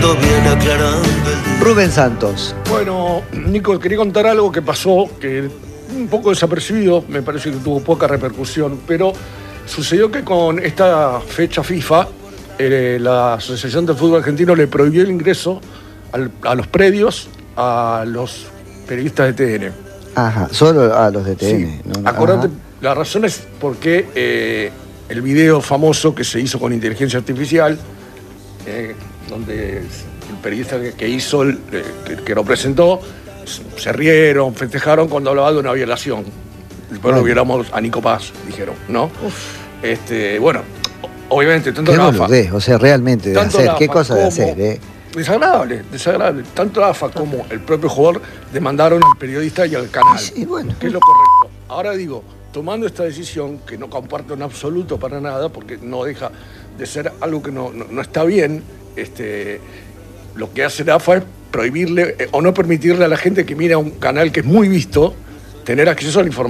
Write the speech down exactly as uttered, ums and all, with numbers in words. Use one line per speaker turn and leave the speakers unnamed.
Bien aclarando el...
Rubén Santos.
Bueno, Nico, quería contar algo que pasó, que un poco desapercibido, me parece que tuvo poca repercusión, pero sucedió que con esta fecha FIFA, eh, la Asociación del Fútbol Argentino le prohibió el ingreso al, a los predios a los periodistas de T N.
Ajá, solo a los de T N.
Sí,
¿no?
acordate,
Ajá.
La razón es porque eh, el video famoso que se hizo con inteligencia artificial, eh, donde el periodista que, que hizo, el, eh, que, que lo presentó, se rieron, festejaron cuando hablaba de una violación. Después bueno. Lo violamos a Nico Paz, dijeron, ¿no? Uf. Este, bueno, obviamente, tanto
qué
la A F A...
Boludez, o sea, realmente, de hacer, qué cosa de hacer, ¿eh?
Desagradable, desagradable. Tanto la A F A como el propio jugador demandaron al periodista y al canal,
sí, bueno.
que es lo correcto. Ahora digo, tomando esta decisión, que no comparto en absoluto para nada, porque no deja de ser algo que no, no, no está bien, este, lo que hace la A F A es prohibirle eh, o no permitirle a la gente que mira un canal que es muy visto tener acceso a la información.